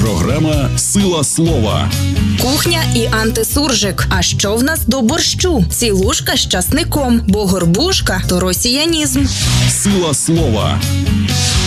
Програма «Сила слова». Кухня і антисуржик. А що в нас до борщу? Цілушка з часником, бо горбушка – то росіянізм. «Сила слова».